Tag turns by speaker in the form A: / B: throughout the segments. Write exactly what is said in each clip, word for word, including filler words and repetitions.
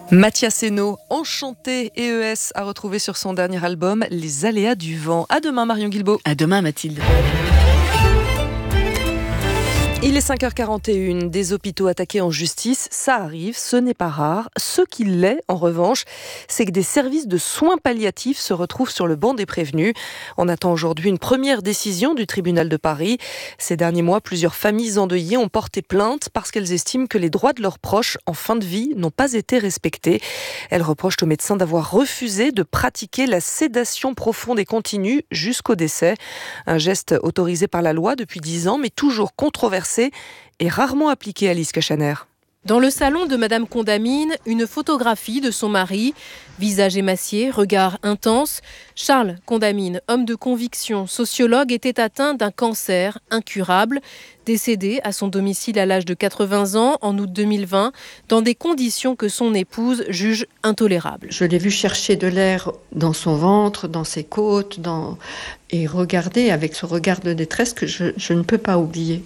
A: Mathias Henault, Enchanté et E S a retrouvé sur son dernier album Les aléas du vent. À demain Marion Guilbault.
B: À demain Mathilde.
A: Il est cinq heures quarante et une, des hôpitaux attaqués en justice, ça arrive, ce n'est pas rare. Ce qui l'est, en revanche, c'est que des services de soins palliatifs se retrouvent sur le banc des prévenus. On attend aujourd'hui une première décision du tribunal de Paris. Ces derniers mois, plusieurs familles endeuillées ont porté plainte parce qu'elles estiment que les droits de leurs proches en fin de vie n'ont pas été respectés. Elles reprochent aux médecins d'avoir refusé de pratiquer la sédation profonde et continue jusqu'au décès. Un geste autorisé par la loi depuis dix ans, mais toujours controversé et rarement appliqué. Alice Cachaner.
C: Dans le salon de Madame Condamine, une photographie de son mari, visage émacié, regard intense. Charles Condamine, homme de conviction, sociologue, était atteint d'un cancer incurable, décédé à son domicile à l'âge de quatre-vingts ans en août deux mille vingt, dans des conditions que son épouse juge intolérables.
D: Je l'ai vu chercher de l'air dans son ventre, dans ses côtes, dans... et regarder avec ce regard de détresse que je, je ne peux pas oublier.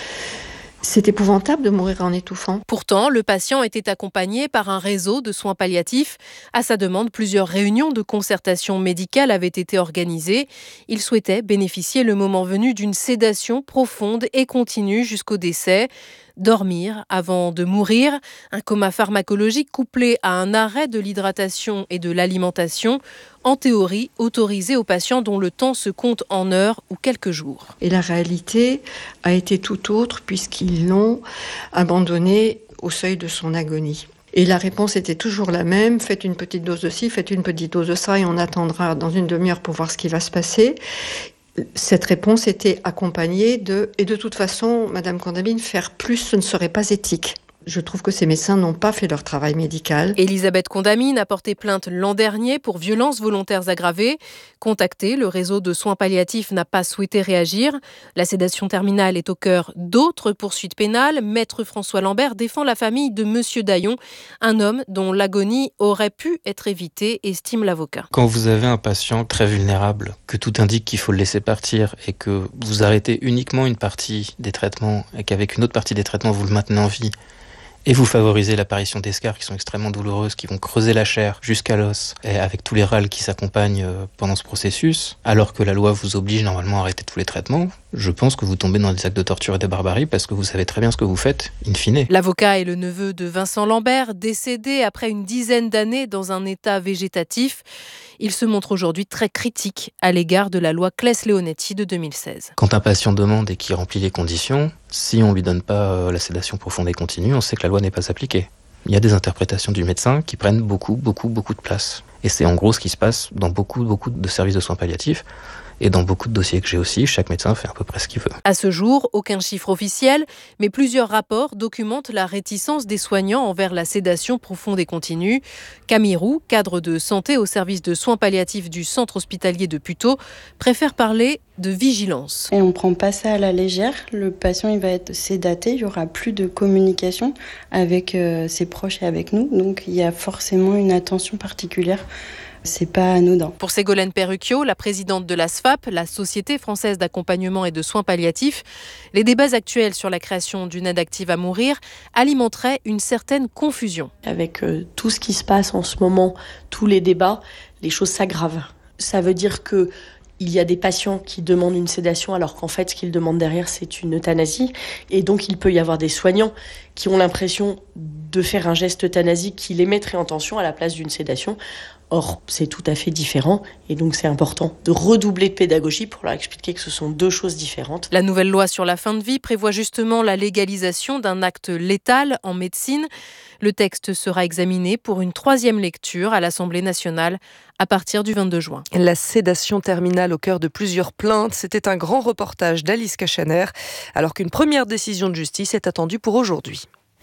D: C'est épouvantable de mourir en étouffant.
C: Pourtant, le patient était accompagné par un réseau de soins palliatifs. À sa demande, plusieurs réunions de concertation médicale avaient été organisées. Il souhaitait bénéficier le moment venu d'une sédation profonde et continue jusqu'au décès. Dormir avant de mourir, un coma pharmacologique couplé à un arrêt de l'hydratation et de l'alimentation, en théorie autorisé aux patients dont le temps se compte en heures ou quelques jours.
D: Et la réalité a été tout autre puisqu'ils l'ont abandonné au seuil de son agonie. Et la réponse était toujours la même, faites une petite dose de ci, faites une petite dose de ça et on attendra dans une demi-heure pour voir ce qui va se passer. Cette réponse était accompagnée de « et de toute façon, Madame Condamine, faire plus, ce ne serait pas éthique ». Je trouve que ces médecins n'ont pas fait leur travail médical.
C: Elisabeth Condamine a porté plainte l'an dernier pour violences volontaires aggravées. Contacté, le réseau de soins palliatifs n'a pas souhaité réagir. La sédation terminale est au cœur d'autres poursuites pénales. Maître François Lambert défend la famille de Monsieur Daillon, un homme dont l'agonie aurait pu être évitée, estime l'avocat.
E: Quand vous avez un patient très vulnérable, que tout indique qu'il faut le laisser partir et que vous arrêtez uniquement une partie des traitements et qu'avec une autre partie des traitements vous le maintenez en vie, et vous favorisez l'apparition d'escarres qui sont extrêmement douloureuses, qui vont creuser la chair jusqu'à l'os, et avec tous les râles qui s'accompagnent pendant ce processus, alors que la loi vous oblige normalement à arrêter tous les traitements, je pense que vous tombez dans des actes de torture et de barbarie parce que vous savez très bien ce que vous faites, in fine.
C: L'avocat est le neveu de Vincent Lambert, décédé après une dizaine d'années dans un état végétatif. Il se montre aujourd'hui très critique à l'égard de la loi Claes-Leonetti de deux mille seize.
E: Quand un patient demande et qu'il remplit les conditions, si on ne lui donne pas la sédation profonde et continue, on sait que la loi n'est pas appliquée. Il y a des interprétations du médecin qui prennent beaucoup, beaucoup, beaucoup de place. Et c'est en gros ce qui se passe dans beaucoup, beaucoup de services de soins palliatifs. Et dans beaucoup de dossiers que j'ai aussi, chaque médecin fait à peu près ce qu'il veut.
C: À ce jour, aucun chiffre officiel, mais plusieurs rapports documentent la réticence des soignants envers la sédation profonde et continue. Camille Roux, cadre de santé au service de soins palliatifs du centre hospitalier de Puteaux, préfère parler de vigilance.
F: Et on ne prend pas ça à la légère. Le patient il va être sédaté, il n'y aura plus de communication avec euh, ses proches et avec nous. Donc il y a forcément une attention particulière. C'est pas anodin.
C: Pour Ségolène Perrucchio, la présidente de la S F A P, la Société française d'accompagnement et de soins palliatifs, les débats actuels sur la création d'une aide active à mourir alimenteraient une certaine confusion.
G: Avec euh, tout ce qui se passe en ce moment, tous les débats, les choses s'aggravent. Ça veut dire que il y a des patients qui demandent une sédation alors qu'en fait, ce qu'ils demandent derrière, c'est une euthanasie. Et donc, il peut y avoir des soignants qui ont l'impression de faire un geste euthanasique qui les mettrait en tension à la place d'une sédation. Or, c'est tout à fait différent et donc c'est important de redoubler de pédagogie pour leur expliquer que ce sont deux choses différentes.
C: La nouvelle loi sur la fin de vie prévoit justement la légalisation d'un acte létal en médecine. Le texte sera examiné pour une troisième lecture à l'Assemblée nationale à partir du vingt-deux juin.
A: La sédation terminale au cœur de plusieurs plaintes, c'était un grand reportage d'Alice Cachaner, alors qu'une première décision de justice est attendue pour aujourd'hui.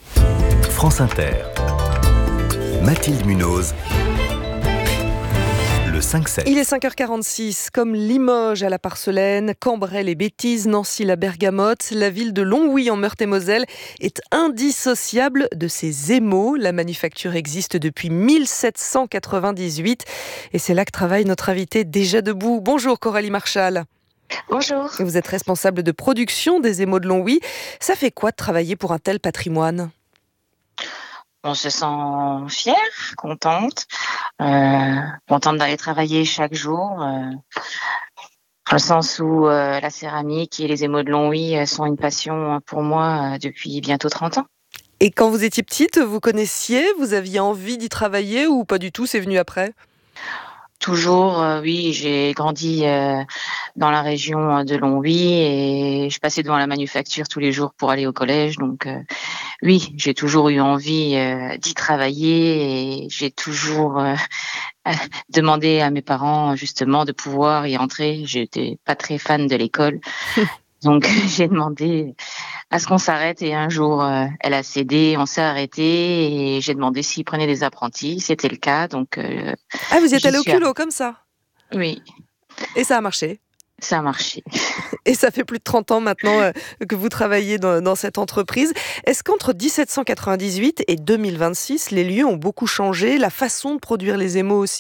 H: France Inter. Mathilde Munoz. cinq sept.
A: Il est cinq heures quarante-six, comme Limoges à la Parcelaine, Cambrai les Bêtises, Nancy la Bergamote, la ville de Longwy en Meurthe-et-Moselle est indissociable de ses émaux. La manufacture existe depuis mille sept cent quatre-vingt-dix-huit et c'est là que travaille notre invitée déjà debout. Bonjour Coralie Marchal.
I: Bonjour.
A: Vous êtes responsable de production des émaux de Longwy. Ça fait quoi de travailler pour un tel patrimoine ?
B: On se sent fière, contente, euh, contente d'aller travailler chaque jour, euh, dans le sens où euh, la céramique et les émaux de Longwy euh, sont une passion pour moi euh, depuis bientôt trente ans.
A: Et quand vous étiez petite, vous connaissiez, vous aviez envie d'y travailler ou pas du tout, c'est venu après ?
B: Toujours, euh, oui, j'ai grandi euh, dans la région de Longwy et je passais devant la manufacture tous les jours pour aller au collège. Donc euh, oui, j'ai toujours eu envie euh, d'y travailler et j'ai toujours euh, demandé à mes parents justement de pouvoir y entrer. J'étais pas très fan de l'école. Donc j'ai demandé à ce qu'on s'arrête et un jour euh, elle a cédé, on s'est arrêté et j'ai demandé s'ils prenaient des apprentis. C'était le cas, donc euh,
A: Ah, vous y êtes
B: j'y
A: allé au
B: suis
A: culot comme ça ?
B: Oui,
A: Et ça a marché ?
B: ça a marché.
A: Et ça fait plus de trente ans maintenant euh, que vous travaillez dans, dans cette entreprise. Est-ce qu'entre dix-sept cent quatre-vingt-dix-huit et deux mille vingt-six, les lieux ont beaucoup changé, la façon de produire les émaux aussi ?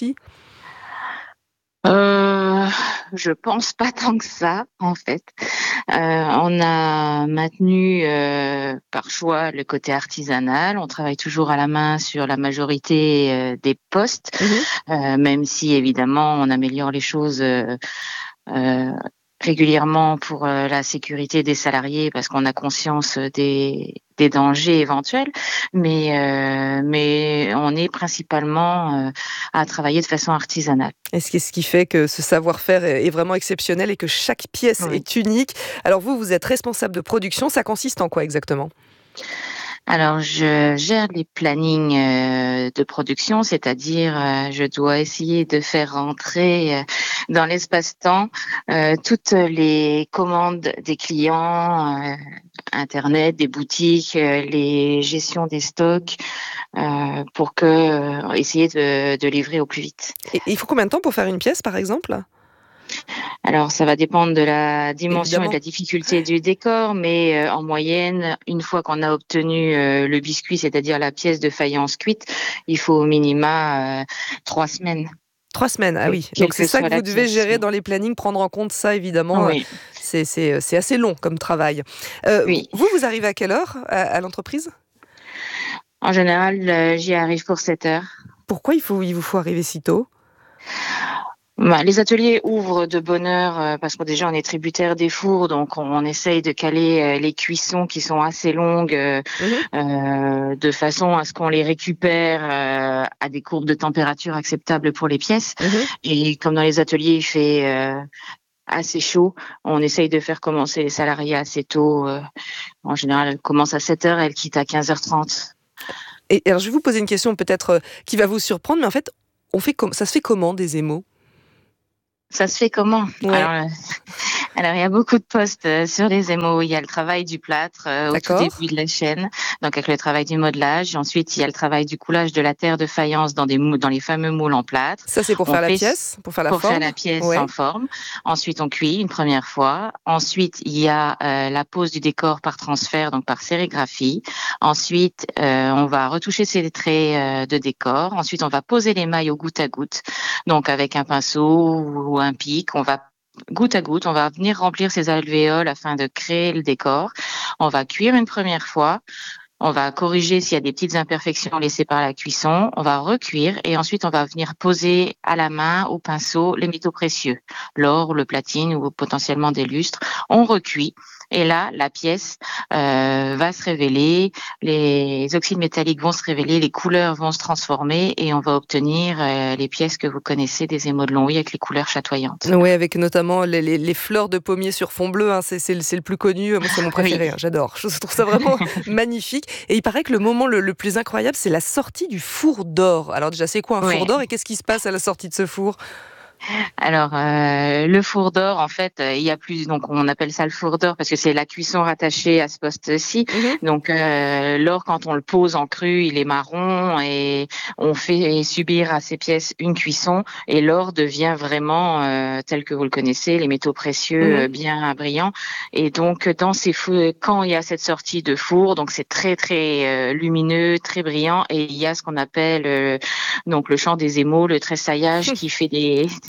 B: Euh, je pense pas tant que ça, en fait. Euh, on a maintenu euh, par choix le côté artisanal. On travaille toujours à la main sur la majorité euh, des postes, mmh. euh, même si évidemment on améliore les choses euh, euh, régulièrement pour euh, la sécurité des salariés parce qu'on a conscience des, des dangers éventuels, mais euh, mais on est principalement euh, à travailler de façon artisanale.
A: Et ce qui, ce qui fait que ce savoir-faire est vraiment exceptionnel et que chaque pièce oui. est unique. Alors vous, vous êtes responsable de production, ça consiste en quoi exactement ?
B: Alors, je gère les plannings euh, de production, c'est-à-dire euh, je dois essayer de faire rentrer euh, dans l'espace-temps euh, toutes les commandes des clients, euh, Internet, des boutiques, euh, les gestions des stocks, euh, pour que euh, essayer de, de livrer au plus vite.
A: Et il faut combien de temps pour faire une pièce, par exemple ?
B: Alors, ça va dépendre de la dimension Évidemment. et de la difficulté du décor, mais euh, en moyenne, une fois qu'on a obtenu euh, le biscuit, c'est-à-dire la pièce de faïence cuite, il faut au minima euh, trois semaines.
A: Trois semaines, ah oui. Donc c'est ça que vous devez pièce, gérer oui. dans les plannings, prendre en compte ça, évidemment.
B: Oui.
A: C'est, c'est, c'est assez long comme travail. Euh, oui. Vous, vous arrivez à quelle heure à, à l'entreprise ?
B: En général, euh, j'y arrive pour sept heures.
A: Pourquoi il, faut, il vous faut arriver si tôt ?
B: Bah, les ateliers ouvrent de bonne heure euh, parce que déjà on est tributaire des fours, donc on, on essaye de caler euh, les cuissons qui sont assez longues euh, mmh. euh, de façon à ce qu'on les récupère euh, à des courbes de température acceptables pour les pièces. Mmh. Et comme dans les ateliers il fait euh, assez chaud, on essaye de faire commencer les salariés assez tôt. Euh, en général, elle commence à sept heures, elle quitte à quinze heures trente.
A: Et alors je vais vous poser une question peut-être euh, qui va vous surprendre, mais en fait, on fait com- ça se fait comment des émaux ?
B: Ça se fait comment ?
A: Ouais.
B: Alors, alors, il y a beaucoup de postes euh, sur les émaux. Il y a le travail du plâtre euh, au tout début de la chaîne, donc avec le travail du modelage. Ensuite, il y a le travail du coulage de la terre de faïence dans des mou- dans les fameux moules en plâtre.
A: Ça, c'est pour
B: on
A: faire
B: fait,
A: la pièce, pour faire la
B: pour
A: forme.
B: Pour faire la pièce
A: ouais.
B: en forme. Ensuite, on cuit une première fois. Ensuite, il y a euh, la pose du décor par transfert, donc par sérigraphie. Ensuite, euh, on va retoucher ces traits euh, de décor. Ensuite, on va poser les mailles au goutte à goutte, donc avec un pinceau ou un pic. On va goutte à goutte, on va venir remplir ces alvéoles afin de créer le décor. On va cuire une première fois. On va corriger s'il y a des petites imperfections laissées par la cuisson. On va recuire et ensuite on va venir poser à la main, au pinceau, les métaux précieux, l'or, le platine ou potentiellement des lustres. On recuit et là, la pièce euh, va se révéler, les oxydes métalliques vont se révéler, les couleurs vont se transformer et on va obtenir euh, les pièces que vous connaissez des émaux de Longwy avec les couleurs chatoyantes.
A: Oui, avec notamment les, les, les fleurs de pommier sur fond bleu, hein, c'est, c'est, c'est le plus connu. Moi, c'est mon préféré, oui. hein, j'adore. Je trouve ça vraiment magnifique. Et il paraît que le moment le, le plus incroyable, c'est la sortie du four d'or. Alors déjà, c'est quoi un oui. four d'or et qu'est-ce qui se passe à la sortie de ce four ?
B: Alors, euh, le four d'or, en fait, euh, il y a plus, donc on appelle ça le four d'or parce que c'est la cuisson rattachée à ce poste-ci. Mm-hmm. Donc, euh, l'or, quand on le pose en cru, il est marron et on fait subir à ces pièces une cuisson et l'or devient vraiment euh, tel que vous le connaissez, les métaux précieux mm-hmm. euh, bien brillants. Et donc, dans ces fours, quand il y a cette sortie de four, donc c'est très très euh, lumineux, très brillant et il y a ce qu'on appelle euh, donc le champ des émaux, le tressaillage qui fait des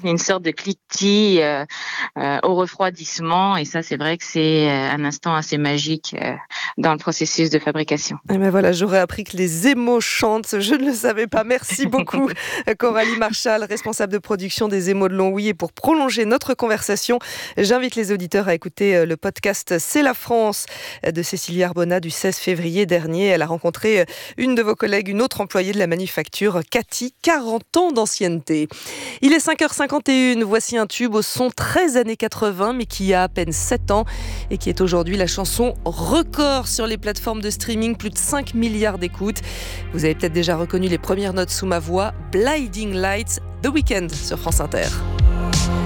B: une sorte de cliquetis euh, euh, au refroidissement. Et ça, c'est vrai que c'est un instant assez magique euh, dans le processus de fabrication.
A: Et ben voilà, j'aurais appris que les émaux chantent. Je ne le savais pas. Merci beaucoup, Coralie Marchal, responsable de production des émaux de Longwy. Et pour prolonger notre conversation, j'invite les auditeurs à écouter le podcast C'est la France de Cécilie Arbona du seize février dernier. Elle a rencontré une de vos collègues, une autre employée de la manufacture, Cathy, quarante ans d'ancienneté. Il est cinq heures cinquante et une, voici un tube au son treize années quatre-vingts, mais qui a à peine sept ans et qui est aujourd'hui la chanson record sur les plateformes de streaming, plus de cinq milliards d'écoutes. Vous avez peut-être déjà reconnu les premières notes sous ma voix, Blinding Lights, The Weeknd sur France Inter.